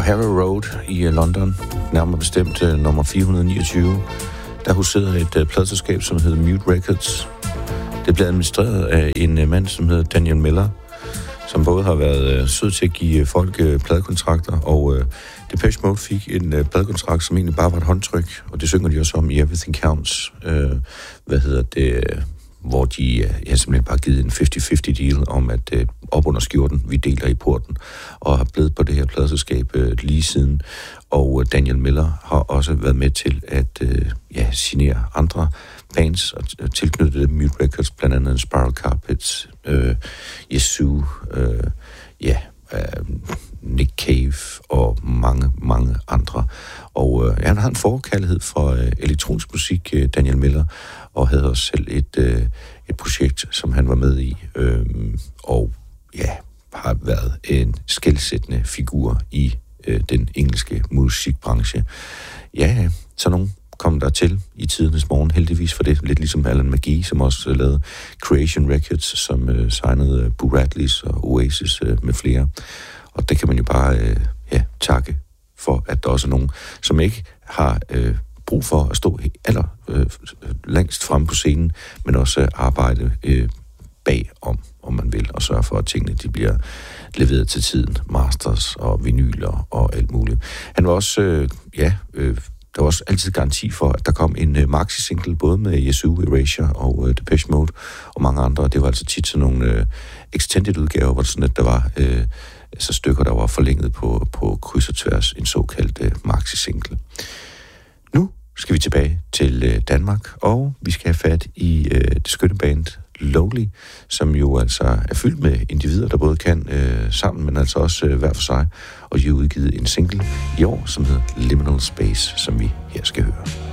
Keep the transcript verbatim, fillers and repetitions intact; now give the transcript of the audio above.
Harrow Road i London, nærmere bestemt uh, nummer fire hundrede niogtyve, der huserede et uh, pladeselskab, som hedder Mute Records. Det blev administreret af en uh, mand, som hedder Daniel Miller, som både har været uh, sød til at give uh, folk uh, pladekontrakter, og uh, Depeche Mode fik en uh, pladekontrakt, som egentlig bare var et håndtryk, og det synger de også om i Everything Counts. Uh, hvad hedder det... hvor de uh, har simpelthen bare givet en halvtreds halvtreds deal om, at uh, op under skjorten, vi deler i porten, og har blevet på det her pladeselskab uh, lige siden. Og uh, Daniel Miller har også været med til at uh, ja, signere andre bands og uh, tilknytte Mute Records, blandt andet Spiral Carpets, uh, Yesu, uh, ja, uh, Nick Cave og mange, mange andre. Og uh, han har en forkærlighed for uh, elektronisk musik, uh, Daniel Miller, og havde også selv et, øh, et projekt, som han var med i, øh, og ja, har været en skelsættende figur i øh, den engelske musikbranche. Ja, så nogen kom der til i tidernes morgen, heldigvis for det, lidt ligesom Alan McGee, som også øh, lavede Creation Records, som øh, signede øh, Boo Radleys og Oasis øh, med flere. Og det kan man jo bare øh, ja, takke for, at der også er nogen, som ikke har... Øh, brug for at stå aller øh, længst fremme på scenen, men også arbejde øh, bag om, om man vil, og sørge for, at tingene de bliver leveret til tiden. Masters og vinyler og alt muligt. Han var også, øh, ja, øh, der var også altid garanti for, at der kom en øh, maxi-single, både med Yesu, Erasure og øh, Depeche Mode og mange andre. Det var altså tit sådan nogle øh, extended udgaver, hvor det sådan, at der var øh, så stykker, der var forlænget på, på kryds og tværs, en såkaldt øh, maxi-single. Nu skal vi tilbage til Danmark, og vi skal have fat i øh, det skønne band Lonely, som jo altså er fyldt med individer, der både kan øh, sammen, men altså også øh, hver for sig, og de har udgivet en single i år, som hedder Liminal Space, som vi her skal høre.